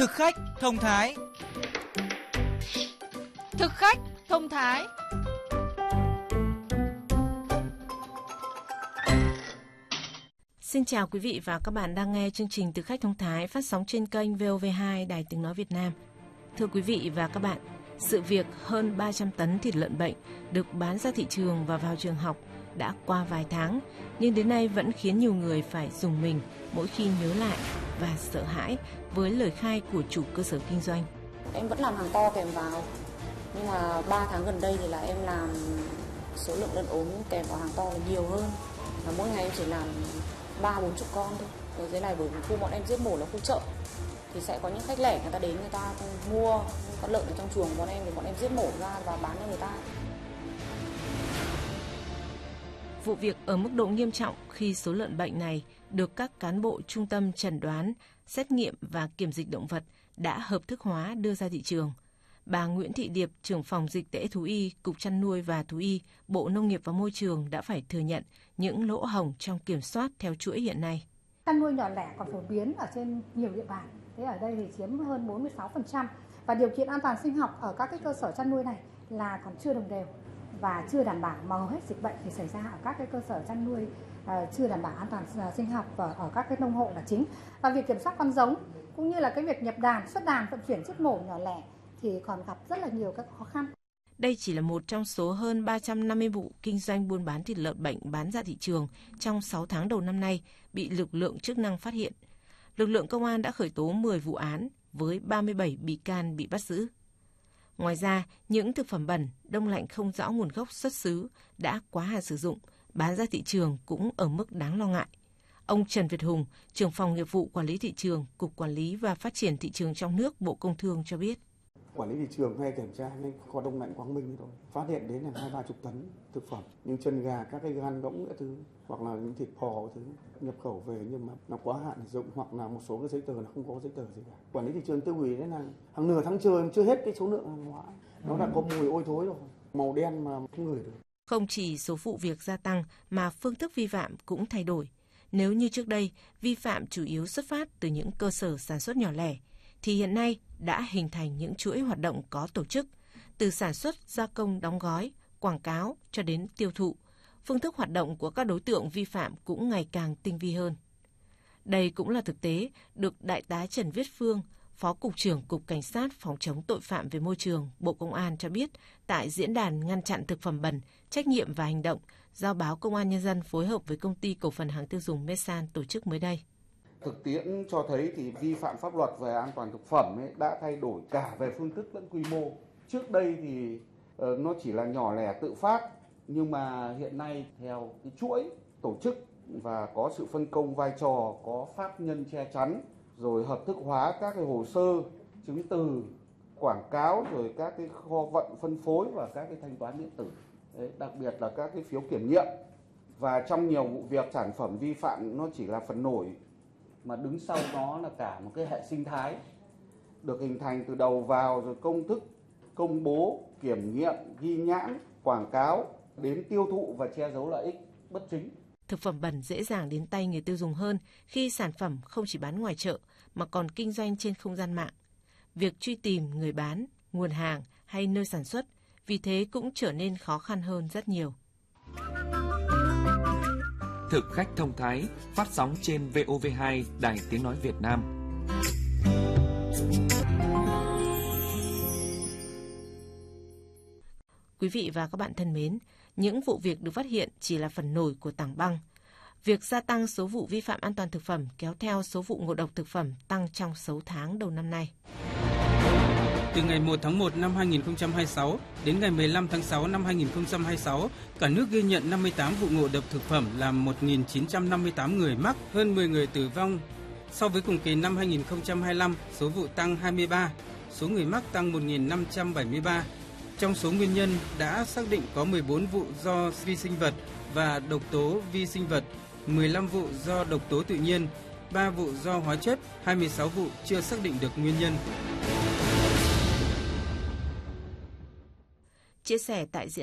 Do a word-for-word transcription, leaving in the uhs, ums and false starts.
Thực khách thông thái. Thực khách thông thái. Xin chào quý vị và các bạn đang nghe chương trình Thực khách thông thái phát sóng trên kênh vê o vê hai Đài Tiếng nói Việt Nam. Thưa quý vị và các bạn, sự việc hơn ba trăm tấn thịt lợn bệnh được bán ra thị trường và vào trường học đã qua vài tháng, nhưng đến nay vẫn khiến nhiều người phải rùng mình mỗi khi nhớ lại và sợ hãi với lời khai của chủ cơ sở kinh doanh. Em vẫn làm hàng to kèm vào, nhưng mà ba tháng gần đây thì là em làm số lượng lợn ốm kèm vào hàng to là nhiều hơn. Và mỗi ngày em chỉ làm ba bốn chục con thôi. Ở dưới này bởi vì khu bọn em giết mổ là khu chợ, thì sẽ có những khách lẻ người ta đến người ta mua con lợn ở trong chuồng bọn em thì bọn em giết mổ ra và bán cho người ta. Vụ việc ở mức độ nghiêm trọng khi số lợn bệnh này được các cán bộ trung tâm chẩn đoán, xét nghiệm và kiểm dịch động vật đã hợp thức hóa đưa ra thị trường. Bà Nguyễn Thị Điệp, trưởng phòng dịch tễ thú y, Cục Chăn nuôi và Thú y, Bộ Nông nghiệp và Môi trường đã phải thừa nhận những lỗ hổng trong kiểm soát theo chuỗi hiện nay. Chăn nuôi nhỏ lẻ còn phổ biến ở trên nhiều địa bàn, thế ở đây thì chiếm hơn bốn mươi sáu phần trăm và điều kiện an toàn sinh học ở các cái cơ sở chăn nuôi này là còn chưa đồng đều và chưa đảm bảo, mà hầu hết dịch bệnh thì xảy ra ở các cái cơ sở chăn nuôi uh, chưa đảm bảo an toàn uh, sinh học và ở các cái nông hộ là chính. Và việc kiểm soát con giống cũng như là cái việc nhập đàn, xuất đàn, vận chuyển giết mổ nhỏ lẻ thì còn gặp rất là nhiều các khó khăn. Đây chỉ là một trong số hơn ba trăm năm mươi vụ kinh doanh buôn bán thịt lợn bệnh bán ra thị trường trong sáu tháng đầu năm nay bị lực lượng chức năng phát hiện. Lực lượng công an đã khởi tố mười vụ án với ba mươi bảy bị can bị bắt giữ. Ngoài ra, những thực phẩm bẩn, đông lạnh không rõ nguồn gốc xuất xứ đã quá hạn sử dụng, bán ra thị trường cũng ở mức đáng lo ngại. Ông Trần Việt Hùng, trưởng phòng nghiệp vụ quản lý thị trường, Cục Quản lý và Phát triển thị trường trong nước, Bộ Công Thương cho biết. Quản lý thị trường hay kiểm tra hay kho đông lạnh Quảng Ninh thôi, phát hiện đến là hai ba chục tấn thực phẩm, những chân gà, các cái gan ngỗng các thứ, hoặc là những thịt bò thứ nhập khẩu về nhưng mà nó quá hạn sử dụng, hoặc là một số cái giấy tờ nó không có giấy tờ gì cả. Quản lý thị trường tiêu hủy đấy là hàng nửa tháng trời chưa hết cái số lượng hàng hóa, nó đã có mùi ôi thối rồi, màu đen mà không ngửi được. Không chỉ số vụ việc gia tăng mà phương thức vi phạm cũng thay đổi. Nếu như trước đây vi phạm chủ yếu xuất phát từ những cơ sở sản xuất nhỏ lẻ, thì hiện nay đã hình thành những chuỗi hoạt động có tổ chức, từ sản xuất, gia công, đóng gói, quảng cáo cho đến tiêu thụ. Phương thức hoạt động của các đối tượng vi phạm cũng ngày càng tinh vi hơn. Đây cũng là thực tế được Đại tá Trần Viết Phương, Phó Cục trưởng Cục Cảnh sát Phòng chống tội phạm về môi trường, Bộ Công an cho biết tại diễn đàn ngăn chặn thực phẩm bẩn, trách nhiệm và hành động do báo Công an Nhân dân phối hợp với Công ty Cổ phần Hàng tiêu dùng Masan tổ chức mới đây. Thực tiễn cho thấy thì vi phạm pháp luật về an toàn thực phẩm ấy đã thay đổi cả về phương thức lẫn quy mô. Trước đây thì uh, nó chỉ là nhỏ lẻ tự phát, nhưng mà hiện nay theo cái chuỗi tổ chức và có sự phân công vai trò, có pháp nhân che chắn, rồi hợp thức hóa các cái hồ sơ, chứng từ, quảng cáo, rồi các cái kho vận phân phối và các cái thanh toán điện tử. Đấy, đặc biệt là các cái phiếu kiểm nghiệm. Và trong nhiều vụ việc sản phẩm vi phạm nó chỉ là phần nổi, mà đứng sau đó là cả một cái hệ sinh thái được hình thành từ đầu vào, rồi công thức, công bố, kiểm nghiệm, ghi nhãn, quảng cáo đến tiêu thụ và che giấu lợi ích bất chính. Thực phẩm bẩn dễ dàng đến tay người tiêu dùng hơn khi sản phẩm không chỉ bán ngoài chợ mà còn kinh doanh trên không gian mạng. Việc truy tìm người bán, nguồn hàng hay nơi sản xuất vì thế cũng trở nên khó khăn hơn rất nhiều. Thực khách thông thái phát sóng trên vê o vê hai Đài Tiếng nói Việt Nam. Quý vị và các bạn thân mến, những vụ việc được phát hiện chỉ là phần nổi của tảng băng. Việc gia tăng số vụ vi phạm an toàn thực phẩm kéo theo số vụ ngộ độc thực phẩm tăng trong sáu tháng đầu năm nay. Từ ngày một tháng một năm hai nghìn không trăm hai mươi sáu đến ngày mười lăm tháng sáu năm hai nghìn không trăm hai mươi sáu, cả nước ghi nhận năm mươi tám vụ ngộ độc thực phẩm làm một nghìn chín trăm năm mươi tám người mắc, hơn mười người tử vong. So với cùng kỳ năm hai nghìn không trăm hai mươi lăm, số vụ tăng hai mươi ba, số người mắc tăng một nghìn năm trăm bảy mươi ba. Trong số nguyên nhân đã xác định có mười bốn vụ do vi sinh vật và độc tố vi sinh vật, mười lăm vụ do độc tố tự nhiên, ba vụ do hóa chất, hai mươi sáu vụ chưa xác định được nguyên nhân. Chia sẻ tại diễn